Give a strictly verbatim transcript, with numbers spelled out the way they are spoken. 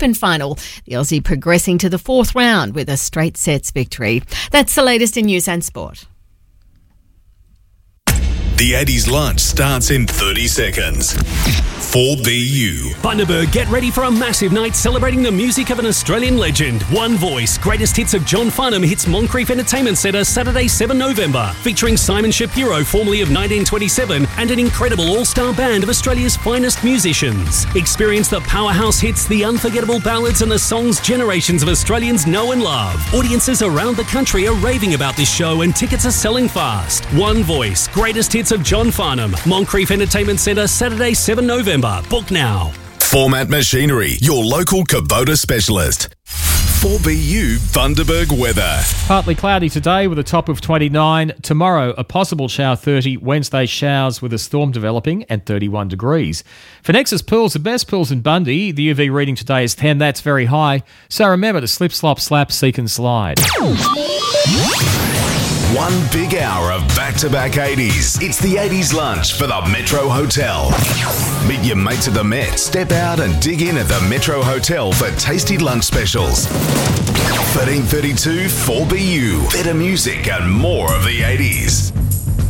Open final. The Aussie progressing to the fourth round with a straight sets victory. That's the latest in news and sport. The eighties lunch starts in thirty seconds. four B U. Bundaberg, get ready for a massive night celebrating the music of an Australian legend. One Voice, greatest hits of John Farnham hits Moncrief Entertainment Centre Saturday, seventh November. Featuring Simon Shapiro, formerly of nineteen twenty-seven, and an incredible all-star band of Australia's finest musicians. Experience the powerhouse hits, the unforgettable ballads, and the songs generations of Australians know and love. Audiences around the country are raving about this show and tickets are selling fast. One Voice, greatest hits of John Farnham. Moncrief Entertainment Centre Saturday, seventh November. Book now. Format Machinery, your local Kubota specialist. four B U Bundaberg weather. Partly cloudy today with a top of twenty-nine. Tomorrow, a possible shower thirty. Wednesday, showers with a storm developing and thirty-one degrees. For Nexus Pools, the best pools in Bundy, the U V reading today is ten. That's very high. So remember to slip, slop, slap, seek and slide. One big hour of back-to-back eighties. It's the eighties lunch for the Metro Hotel. Meet your mates at the Met. Step out and dig in at the Metro Hotel for tasty lunch specials. thirteen thirty-two four B U. Better music and more of the eighties.